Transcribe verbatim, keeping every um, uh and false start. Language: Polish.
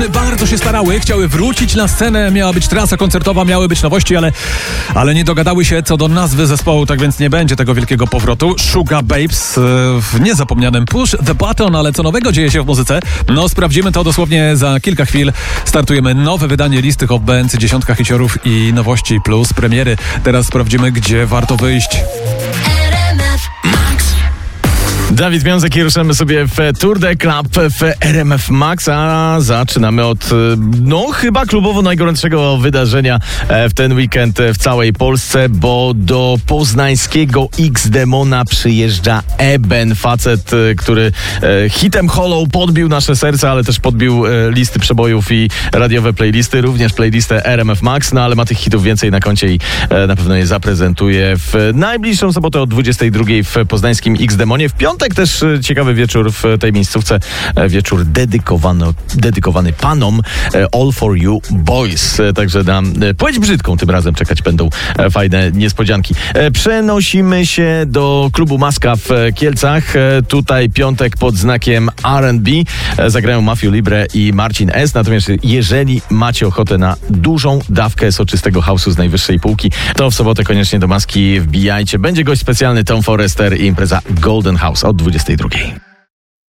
Bardzo się starały, chciały wrócić na scenę, miała być trasa koncertowa, miały być nowości, ale, ale nie dogadały się co do nazwy zespołu, tak więc nie będzie tego wielkiego powrotu. Sugababes w niezapomnianym Push the Button, ale co nowego dzieje się w muzyce? No sprawdzimy to dosłownie za kilka chwil. Startujemy nowe wydanie listy Hot Bands, dziesiątka hiciorów i nowości plus premiery. Teraz sprawdzimy, gdzie warto wyjść. Dawid Wiązek i ruszamy sobie w Tour de Club w R M F Max, a zaczynamy od, no chyba klubowo najgorętszego wydarzenia w ten weekend w całej Polsce, bo do poznańskiego X-Demona przyjeżdża Eben, facet, który hitem Hollow podbił nasze serca, ale też podbił listy przebojów i radiowe playlisty, również playlistę R M F Max, no ale ma tych hitów więcej na koncie i na pewno je zaprezentuje w najbliższą sobotę o dwudziestej drugiej w poznańskim X-Demonie. W piątek też ciekawy wieczór w tej miejscówce, wieczór dedykowany, dedykowany panom, All for You Boys. Także na płeć brzydką tym razem czekać będą fajne niespodzianki. Przenosimy się do klubu Maska w Kielcach. Tutaj piątek pod znakiem R and B. Zagrają Mafio Libre i Marcin S. Natomiast jeżeli macie ochotę na dużą dawkę soczystego house'u z najwyższej półki, to w sobotę koniecznie do Maski wbijajcie. Będzie gość specjalny Tom Forrester i impreza Golden House od dwudziestej drugiej.